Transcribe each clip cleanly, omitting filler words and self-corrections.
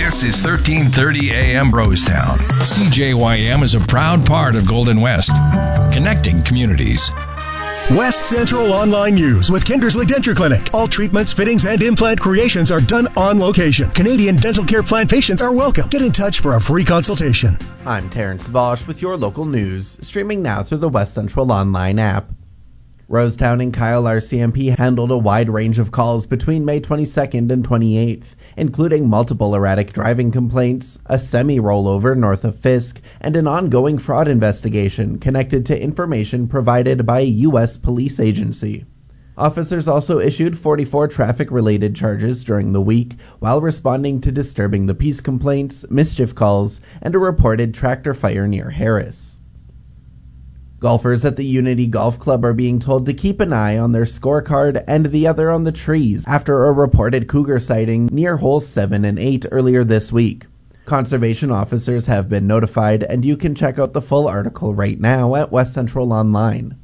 This is 1330 AM Rosetown. CJYM is a proud part of Golden West, connecting communities. West Central Online News with Kindersley Denture Clinic. All treatments, fittings, and implant creations are done on location. Canadian dental care plan patients are welcome. Get in touch for a free consultation. I'm Terrence Vosh with your local news, streaming now through the West Central Online app. Rosetown and Kyle RCMP handled a wide range of calls between May 22nd and 28th, including multiple erratic driving complaints, a semi-rollover north of Fisk, and an ongoing fraud investigation connected to information provided by a U.S. police agency. Officers also issued 44 traffic-related charges during the week while responding to disturbing the peace complaints, mischief calls, and a reported tractor fire near Harris. Golfers at the Unity Golf Club are being told to keep an eye on their scorecard and the other on the trees after a reported cougar sighting near holes 7 and 8 earlier this week. Conservation officers have been notified, and you can check out the full article right now at West Central Online.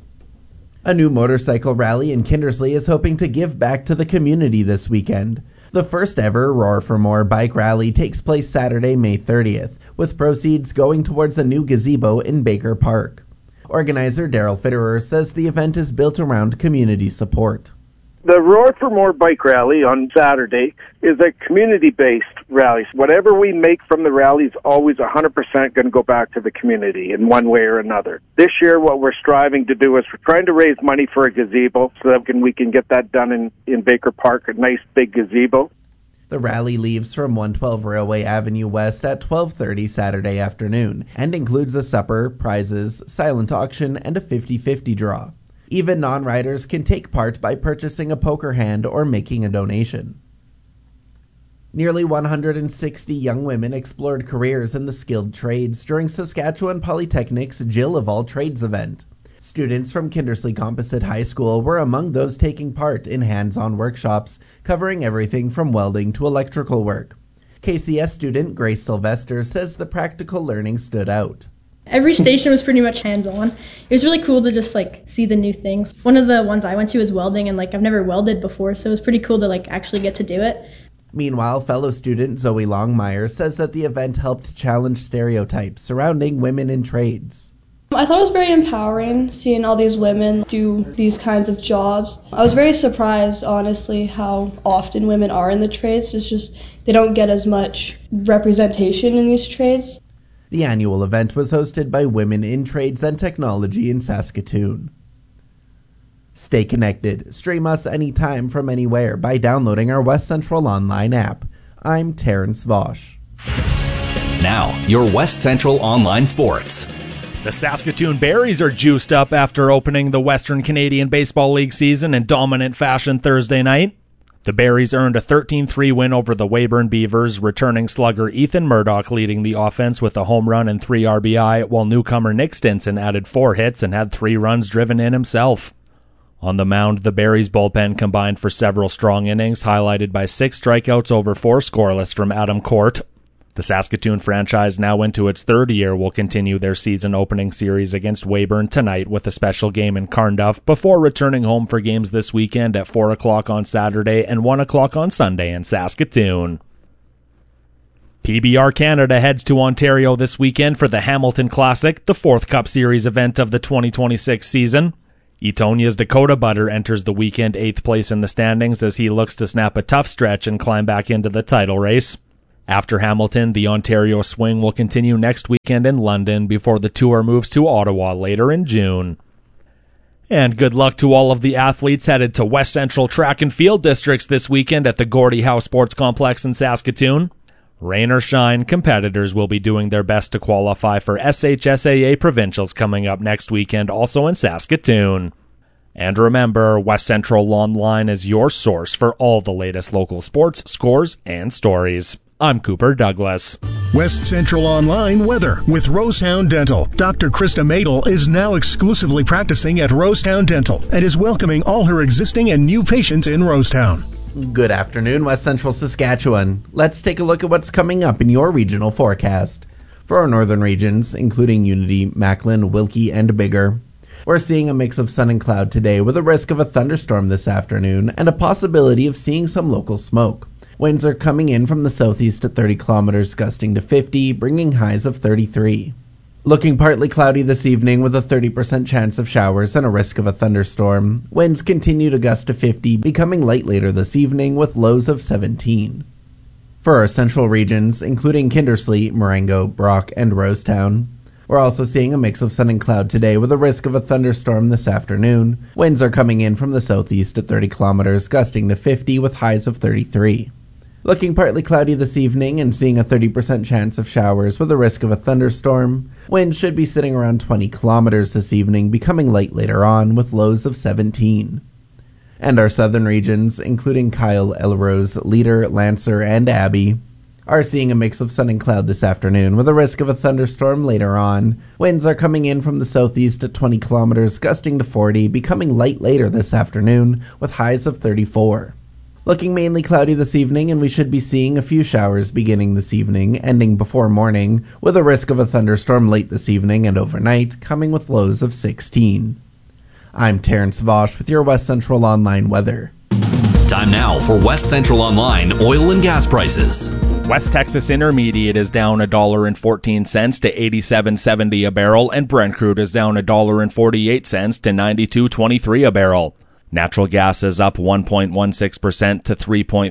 A new motorcycle rally in Kindersley is hoping to give back to the community this weekend. The first ever Roar for More bike rally takes place Saturday, May 30th, with proceeds going towards a new gazebo in Baker Park. Organizer Daryl Fitterer says the event is built around community support. The Roar for More bike rally on Saturday is a community-based rally. Whatever we make from the rally is always 100% going to go back to the community in one way or another. This year, what we're striving to do is we're trying to raise money for a gazebo so that we can get that done in Baker Park, a nice big gazebo. The rally leaves from 112 Railway Avenue West at 12:30 Saturday afternoon and includes a supper, prizes, silent auction, and a 50-50 draw. Even non-riders can take part by purchasing a poker hand or making a donation. Nearly 160 young women explored careers in the skilled trades during Saskatchewan Polytechnic's Jill of All Trades event. Students from Kindersley Composite High School were among those taking part in hands-on workshops covering everything from welding to electrical work. KCS student Grace Sylvester says the practical learning stood out. Every station was pretty much hands-on. It was really cool to just see the new things. One of the ones I went to was welding, and I've never welded before, so it was pretty cool to actually get to do it. Meanwhile, fellow student Zoe Longmire says that the event helped challenge stereotypes surrounding women in trades. I thought it was very empowering seeing all these women do these kinds of jobs. I was very surprised, honestly, how often women are in the trades. It's just they don't get as much representation in these trades. The annual event was hosted by Women in Trades and Technology in Saskatoon. Stay connected. Stream us anytime from anywhere by downloading our West Central Online app. I'm Terrence Vosh. Now, your West Central Online Sports. The Saskatoon Berries are juiced up after opening the Western Canadian Baseball League season in dominant fashion Thursday night. The Berries earned a 13-3 win over the Weyburn Beavers, returning slugger Ethan Murdoch leading the offense with a home run and 3 RBI, while newcomer Nick Stinson added 4 hits and had 3 runs driven in himself. On the mound, the Berries bullpen combined for several strong innings, highlighted by 6 strikeouts over 4 scoreless from Adam Court. The Saskatoon franchise, now into its 3rd year, will continue their season-opening series against Weyburn tonight with a special game in Carnduff before returning home for games this weekend at 4 o'clock on Saturday and 1 o'clock on Sunday in Saskatoon. PBR Canada heads to Ontario this weekend for the Hamilton Classic, the 4th Cup Series event of the 2026 season. Etonia's Dakota Butter enters the weekend 8th place in the standings as he looks to snap a tough stretch and climb back into the title race. After Hamilton, the Ontario Swing will continue next weekend in London before the tour moves to Ottawa later in June. And good luck to all of the athletes headed to West Central Track and Field Districts this weekend at the Gordie Howe Sports Complex in Saskatoon. Rain or shine, competitors will be doing their best to qualify for SHSAA Provincials coming up next weekend, also in Saskatoon. And remember, West Central Online is your source for all the latest local sports, scores, and stories. I'm Cooper Douglas. West Central Online weather with Rosetown Dental. Dr. Krista Madel is now exclusively practicing at Rosetown Dental and is welcoming all her existing and new patients in Rosetown. Good afternoon, West Central Saskatchewan. Let's take a look at what's coming up in your regional forecast. For our northern regions, including Unity, Macklin, Wilkie, and Biggar, we're seeing a mix of sun and cloud today with a risk of a thunderstorm this afternoon and a possibility of seeing some local smoke. Winds are coming in from the southeast at 30 kilometers, gusting to 50, bringing highs of 33. Looking partly cloudy this evening with a 30% chance of showers and a risk of a thunderstorm. Winds continue to gust to 50, becoming light later this evening with lows of 17. For our central regions, including Kindersley, Marengo, Brock, and Rosetown, we're also seeing a mix of sun and cloud today with a risk of a thunderstorm this afternoon. Winds are coming in from the southeast at 30 kilometers, gusting to 50 with highs of 33. Looking partly cloudy this evening and seeing a 30% chance of showers with a risk of a thunderstorm. Winds should be sitting around 20 kilometers this evening, becoming light later on with lows of 17. And our southern regions, including Kyle, Elrose, Leader, Lancer, and Abbey, are seeing a mix of sun and cloud this afternoon with a risk of a thunderstorm later on. Winds are coming in from the southeast at 20 kilometers, gusting to 40, becoming light later this afternoon with highs of 34. Looking mainly cloudy this evening, and we should be seeing a few showers beginning this evening, ending before morning, with a risk of a thunderstorm late this evening and overnight, coming with lows of 16. I'm Terrence Vosch with your West Central Online weather. Time now for West Central Online oil and gas prices. West Texas Intermediate is down $1.14 to $87.70 a barrel, and Brent crude is down $1.48 to $92.23 a barrel. Natural gas is up 1.16% to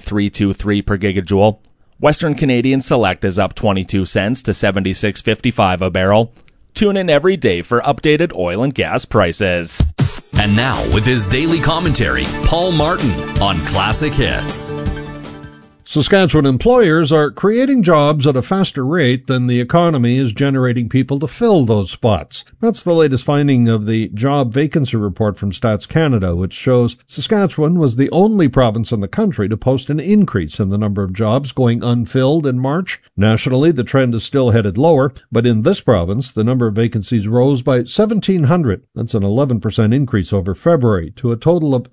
3.323 per gigajoule. Western Canadian Select is up 22 cents to 76.55 a barrel. Tune in every day for updated oil and gas prices. And now, with his daily commentary, Paul Martin on Classic Hits. Saskatchewan employers are creating jobs at a faster rate than the economy is generating people to fill those spots. That's the latest finding of the job vacancy report from Stats Canada, which shows Saskatchewan was the only province in the country to post an increase in the number of jobs going unfilled in March. Nationally, the trend is still headed lower, but in this province, the number of vacancies rose by 1,700. That's an 11% increase over February, to a total of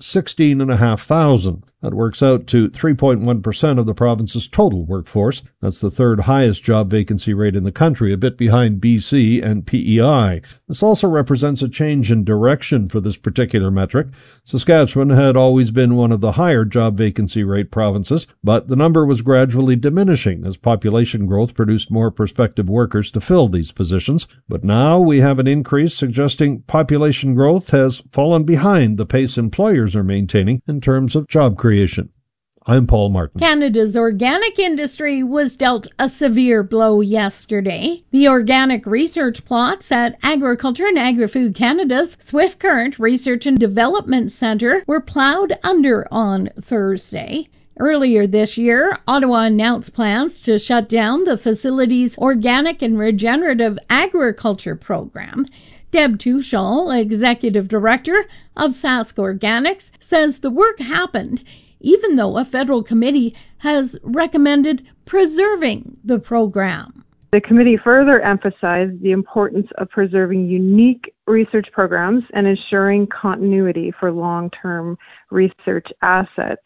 16,500. That works out to 3.1% of the province's total workforce. That's the third highest job vacancy rate in the country, a bit behind BC and PEI. This also represents a change in direction for this particular metric. Saskatchewan had always been one of the higher job vacancy rate provinces, but the number was gradually diminishing as population growth produced more prospective workers to fill these positions. But now we have an increase suggesting population growth has fallen behind the pace employers are maintaining in terms of job creation. I'm Paul Martin. Canada's organic industry was dealt a severe blow yesterday. The organic research plots at Agriculture and Agri-Food Canada's Swift Current Research and Development Centre were ploughed under on Thursday. Earlier this year, Ottawa announced plans to shut down the facility's Organic and Regenerative Agriculture program. Deb Tuchel, Executive Director of Sask Organics, says the work happened even though a federal committee has recommended preserving the program. The committee further emphasized the importance of preserving unique research programs and ensuring continuity for long-term research assets.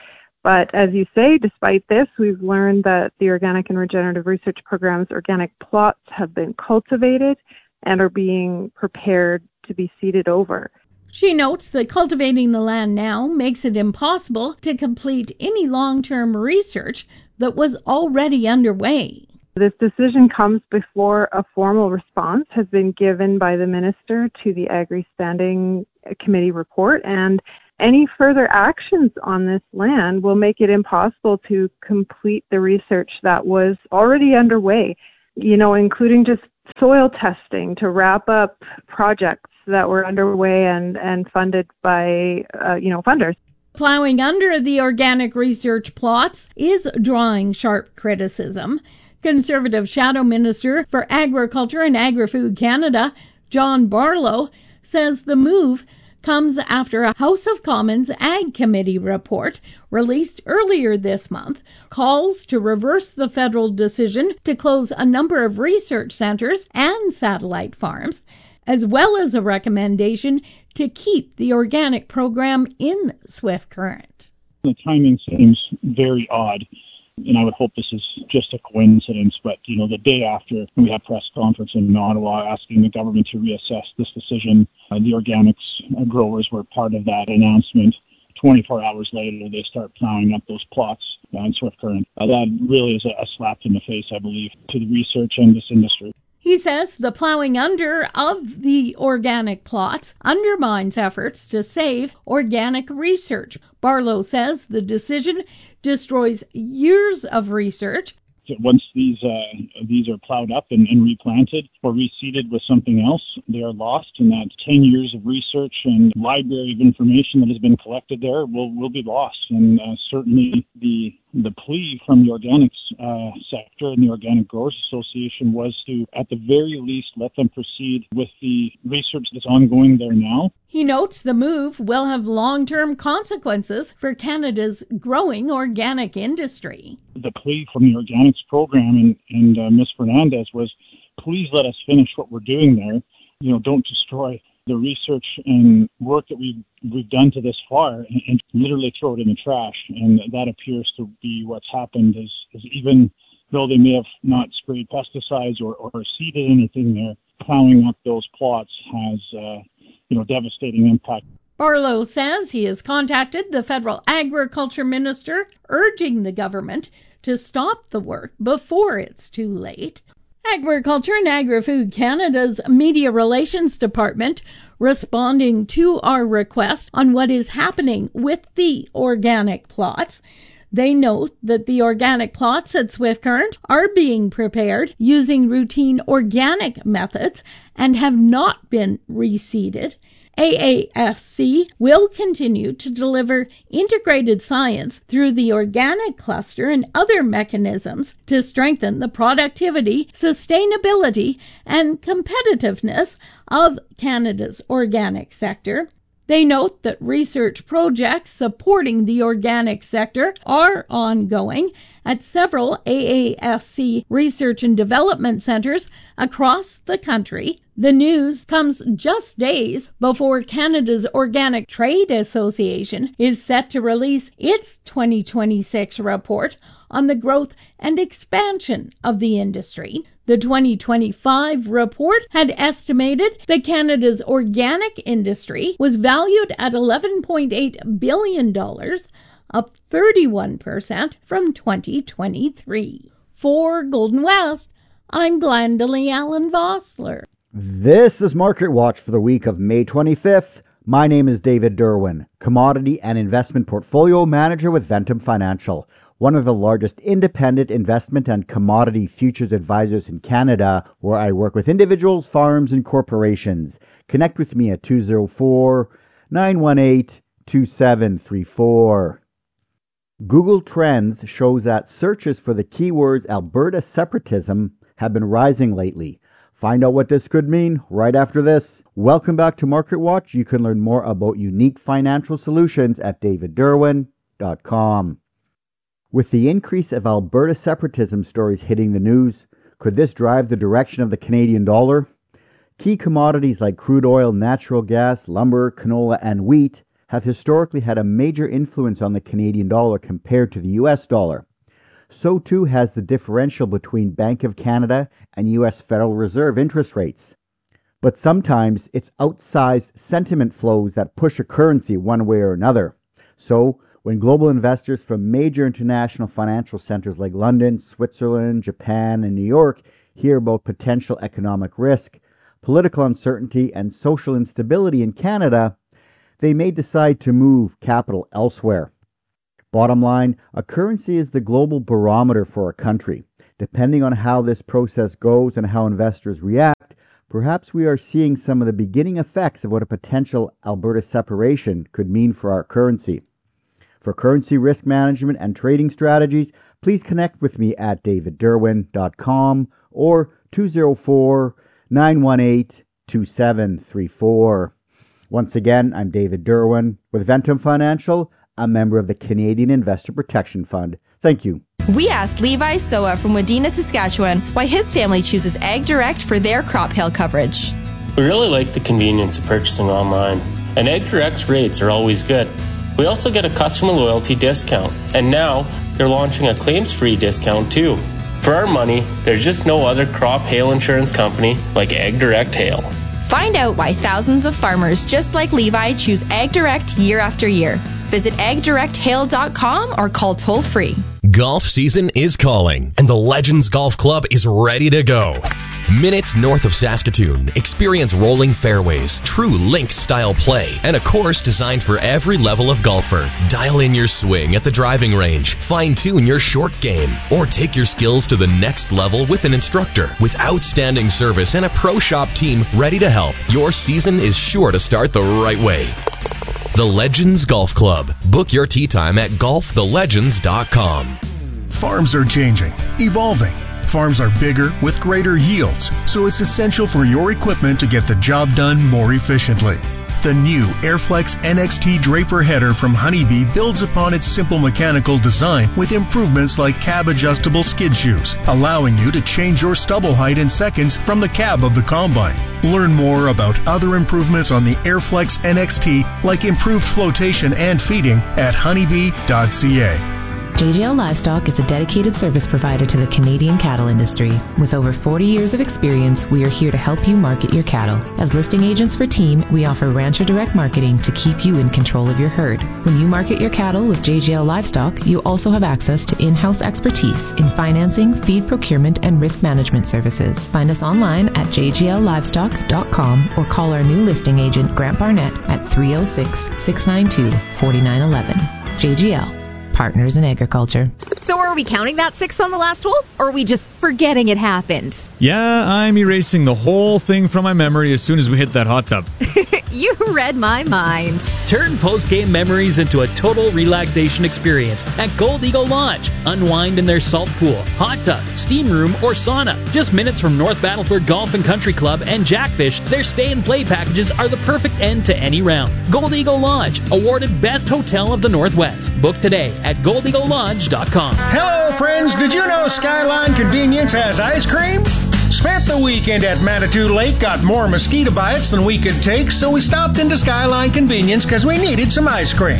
But as you say, despite this, we've learned that the organic and regenerative research program's organic plots have been cultivated and are being prepared to be seeded over. She notes that cultivating the land now makes it impossible to complete any long-term research that was already underway. This decision comes before a formal response has been given by the Minister to the Agri Standing Committee report, and any further actions on this land will make it impossible to complete the research that was already underway, including just soil testing to wrap up projects that were underway and funded by, funders. Plowing under the organic research plots is drawing sharp criticism. Conservative Shadow Minister for Agriculture and Agri-Food Canada, John Barlow, says the move comes after a House of Commons Ag Committee report released earlier this month calls to reverse the federal decision to close a number of research centers and satellite farms, as well as a recommendation to keep the organic program in Swift Current. The timing seems very odd, and I would hope this is just a coincidence, but, the day after we had press conference in Ottawa asking the government to reassess this decision, the organics growers were part of that announcement. 24 hours later, they start plowing up those plots in Swift Current. That really is a slap in the face, I believe, to the research and this industry. He says the plowing under of the organic plots undermines efforts to save organic research. Barlow says the decision destroys years of research. Once these are plowed up and replanted or reseeded with something else, they are lost, and that 10 years of research and library of information that has been collected there will be lost. And certainly the plea from the organics sector and the Organic Growers Association was to, at the very least, let them proceed with the research that's ongoing there now. He notes the move will have long-term consequences for Canada's growing organic industry. The plea from the organics program and Ms. Fernandez was, please let us finish what we're doing there. Don't destroy the research and work that we've done to this far and literally throw it in the trash. And that appears to be what's happened is even though they may have not sprayed pesticides or seeded anything there, plowing up those plots has devastating impact. Barlow says he has contacted the federal agriculture minister, urging the government to stop the work before it's too late. Agriculture and Agri-Food Canada's Media Relations Department responding to our request on what is happening with the organic plots. They note that the organic plots at Swift Current are being prepared using routine organic methods and have not been reseeded. AAFC will continue to deliver integrated science through the organic cluster and other mechanisms to strengthen the productivity, sustainability, and competitiveness of Canada's organic sector. They note that research projects supporting the organic sector are ongoing at several AAFC research and development centers across the country. The news comes just days before Canada's Organic Trade Association is set to release its 2026 report on the growth and expansion of the industry. The 2025 report had estimated that Canada's organic industry was valued at $11.8 billion, up 31% from 2023. For Golden West, I'm Glendalee Allen Vossler. This is Market Watch for the week of May 25th. My name is David Derwin, Commodity and Investment Portfolio Manager with Ventum Financial, one of the largest independent investment and commodity futures advisors in Canada, where I work with individuals, farms, and corporations. Connect with me at 204-918-2734. Google Trends shows that searches for the keywords Alberta separatism have been rising lately. Find out what this could mean right after this. Welcome back to Market Watch. You can learn more about unique financial solutions at davidderwin.com. With the increase of Alberta separatism stories hitting the news, could this drive the direction of the Canadian dollar? Key commodities like crude oil, natural gas, lumber, canola, and wheat have historically had a major influence on the Canadian dollar compared to the US dollar. So too has the differential between Bank of Canada and US Federal Reserve interest rates. But sometimes it's outsized sentiment flows that push a currency one way or another. So, when global investors from major international financial centers like London, Switzerland, Japan, and New York hear about potential economic risk, political uncertainty, and social instability in Canada, they may decide to move capital elsewhere. Bottom line, a currency is the global barometer for a country. Depending on how this process goes and how investors react, perhaps we are seeing some of the beginning effects of what a potential Alberta separation could mean for our currency. For currency risk management and trading strategies, please connect with me at davidderwin.com or 204-918-2734. Once again, I'm David Derwin with Ventum Financial, a member of the Canadian Investor Protection Fund. Thank you. We asked Levi Soa from Wadena, Saskatchewan, why his family chooses Ag Direct for their crop hail coverage. We really like the convenience of purchasing online, and Ag Direct's rates are always good. We also get a customer loyalty discount, and now they're launching a claims-free discount too. For our money, there's just no other crop hail insurance company like Ag Direct Hail. Find out why thousands of farmers just like Levi choose AgDirect year after year. Visit agdirecthail.com or call toll-free. Golf season is calling, and the Legends Golf Club is ready to go. Minutes north of Saskatoon, experience rolling fairways, true links-style play, and a course designed for every level of golfer. Dial in your swing at the driving range, fine-tune your short game, or take your skills to the next level with an instructor. With outstanding service and a pro shop team ready to help, your season is sure to start the right way. The Legends Golf Club. Book your tee time at golfthelegends.com. Farms are changing, evolving. Farms are bigger with greater yields, so it's essential for your equipment to get the job done more efficiently. The new Airflex NXT Draper header from Honeybee builds upon its simple mechanical design with improvements like cab-adjustable skid shoes, allowing you to change your stubble height in seconds from the cab of the combine. Learn more about other improvements on the Airflex NXT, like improved flotation and feeding, at honeybee.ca. JGL Livestock is a dedicated service provider to the Canadian cattle industry. With over 40 years of experience, we are here to help you market your cattle. As listing agents for Team, we offer Rancher Direct Marketing to keep you in control of your herd. When you market your cattle with JGL Livestock, you also have access to in-house expertise in financing, feed procurement, and risk management services. Find us online at jgllivestock.com or call our new listing agent, Grant Barnett, at 306-692-4911. JGL. Partners in Agriculture. So are we counting that 6 on the last hole, or are we just forgetting it happened? Yeah, I'm erasing the whole thing from my memory as soon as we hit that hot tub. You read my mind. Turn post-game memories into a total relaxation experience at Gold Eagle Lodge. Unwind in their salt pool, hot tub, steam room, or sauna. Just minutes from North Battleford Golf and Country Club and Jackfish, their stay and play packages are the perfect end to any round. Gold Eagle Lodge, awarded Best Hotel of the Northwest. Book today at goldeaglelodge.com. Hello, friends. Did you know Skyline Convenience has ice cream? Spent the weekend at Manitou Lake, got more mosquito bites than we could take, so we stopped into Skyline Convenience because we needed some ice cream.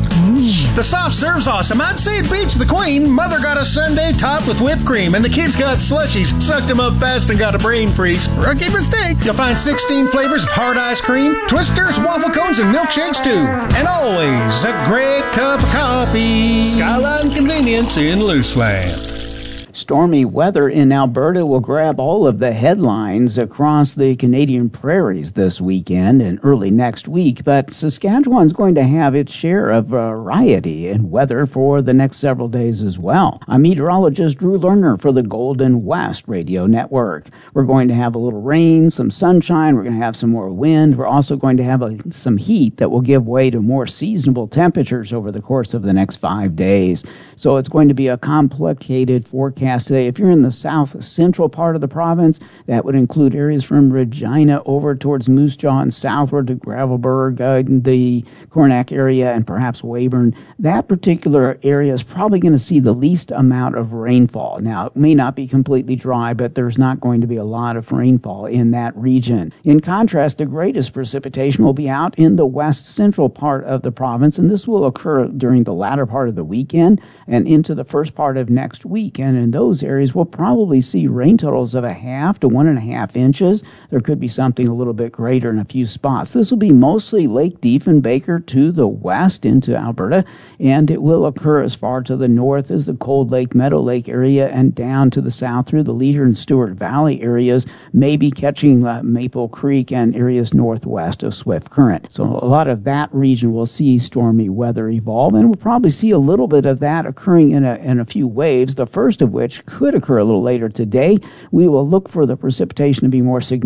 The soft serve's awesome. I'd say it beats the Queen. Mother got a sundae topped with whipped cream, and the kids got slushies, sucked them up fast and got a brain freeze. Rookie mistake. You'll find 16 flavors of hard ice cream, twisters, waffle cones, and milkshakes too. And always a great cup of coffee. Skyline Convenience in Luceland. Stormy weather in Alberta will grab all of the headlines across the Canadian prairies this weekend and early next week, but Saskatchewan's going to have its share of variety in weather for the next several days as well. I'm meteorologist Drew Lerner for the Golden West Radio Network. We're going to have a little rain, some sunshine, we're going to have some more wind, we're also going to have some heat that will give way to more seasonable temperatures over the course of the next 5 days. So it's going to be a complicated forecast today. If you're in the south central part of the province, that would include areas from Regina over towards Moose Jaw and southward to Gravelbourg, the Cornack area, and perhaps Weyburn. That particular area is probably going to see the least amount of rainfall. Now, it may not be completely dry, but there's not going to be a lot of rainfall in that region. In contrast, the greatest precipitation will be out in the west central part of the province, and this will occur during the latter part of the weekend and into the first part of next week. And in those areas, we'll probably see rain totals of 0.5 to 1.5 inches. There could be something a little bit greater in a few spots. This will be mostly Lake Diefenbaker to the west into Alberta, and it will occur as far to the north as the Cold Lake, Meadow Lake area and down to the south through the Leader and Stewart Valley areas, maybe catching Maple Creek and areas northwest of Swift Current. So a lot of that region will see stormy weather evolve, and we'll probably see a little bit of that occurring in a few waves, the first of which could occur a little later today. We will look for the precipitation to be more significant